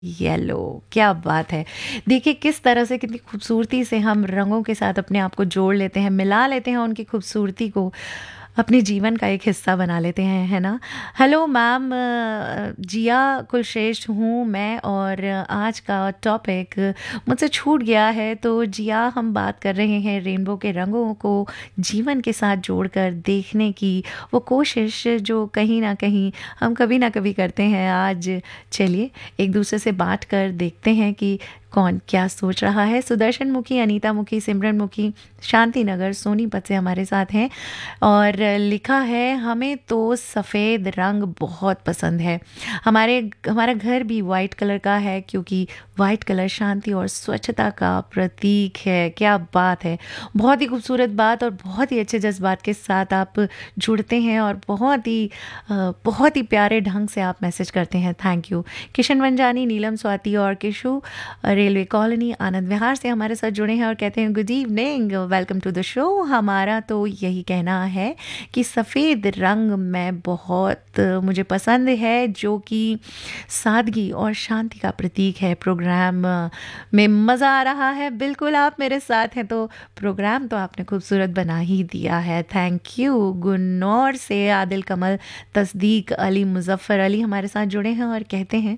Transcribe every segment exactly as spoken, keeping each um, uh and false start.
Yellow, क्या बात है। देखिए किस तरह से, कितनी खूबसूरती से हम रंगों के साथ अपने आप को जोड़ लेते हैं, मिला लेते हैं उनकी खूबसूरती को, अपने जीवन का एक हिस्सा बना लेते हैं, है ना? हेलो मैम, अ, जिया कुलश्रेष्ठ हूँ मैं, और आज का टॉपिक मुझसे छूट गया है। तो जिया, हम बात कर रहे हैं रेनबो के रंगों को जीवन के साथ जोड़कर देखने की, वो कोशिश जो कहीं ना कहीं हम कभी ना कभी करते हैं। आज चलिए एक दूसरे से बात कर देखते हैं कि कौन क्या सोच रहा है। सुदर्शन मुखी, अनीता मुखी, सिमरन मुखी शांति नगर सोनीपत से हमारे साथ हैं, और लिखा है हमें तो सफ़ेद रंग बहुत पसंद है। हमारे हमारा घर भी वाइट कलर का है, क्योंकि वाइट कलर शांति और स्वच्छता का प्रतीक है। क्या बात है, बहुत ही खूबसूरत बात, और बहुत ही अच्छे जज्बात के साथ आप जुड़ते हैं, और बहुत ही अ, बहुत ही प्यारे ढंग से आप मैसेज करते हैं। Thank you. किशन वंजानी, नीलम स्वाति और किशु रेलवे कॉलोनी आनंद विहार से हमारे साथ जुड़े हैं और कहते हैं good evening, welcome to the show. हमारा तो यही कहना है कि सफ़ेद रंग में बहुत मुझे पसंद है, जो कि सादगी और शांति का प्रतीक है। प्रोग्राम में मज़ा आ रहा है, बिल्कुल आप मेरे साथ हैं तो प्रोग्राम तो आपने खूबसूरत बना ही दिया है। Thank you. गुन्नौर से आदिल कमल, तस्दीक अली, मुजफ्फर अली हमारे साथ जुड़े हैं और कहते हैं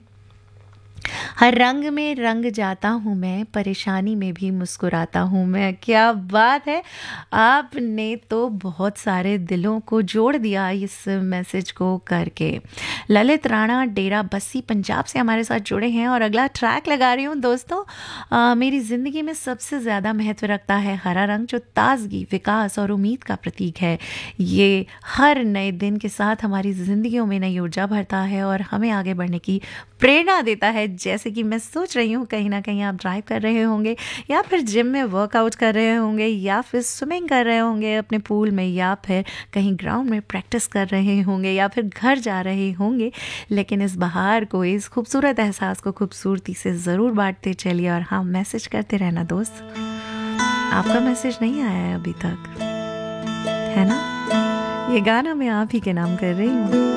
हर रंग में रंग जाता हूँ मैं, परेशानी में भी मुस्कुराता हूँ मैं। क्या बात है, आपने तो बहुत सारे दिलों को जोड़ दिया इस मैसेज को करके। ललित राणा, डेरा बस्सी पंजाब से हमारे साथ जुड़े हैं, और अगला ट्रैक लगा रही हूँ दोस्तों। आ, मेरी ज़िंदगी में सबसे ज़्यादा महत्व रखता है हरा रंग, जो ताजगी, विकास और उम्मीद का प्रतीक है। ये हर नए दिन के साथ हमारी ज़िंदगियों में नई ऊर्जा भरता है और हमें आगे बढ़ने की प्रेरणा देता है। जैसे कि मैं सोच रही हूँ कहीं ना कहीं आप ड्राइव कर रहे होंगे, या फिर जिम में वर्कआउट कर रहे होंगे, या फिर स्विमिंग कर रहे होंगे अपने पूल में, या फिर कहीं ग्राउंड में प्रैक्टिस कर रहे होंगे, या फिर घर जा रहे होंगे। लेकिन इस बहार को, इस खूबसूरत एहसास को खूबसूरती से ज़रूर बांटते चलिए, और हाँ, मैसेज करते रहना दोस्त। आपका मैसेज नहीं आया है अभी तक, है ना? ये गाना मैं आप ही के नाम कर रही हूँ।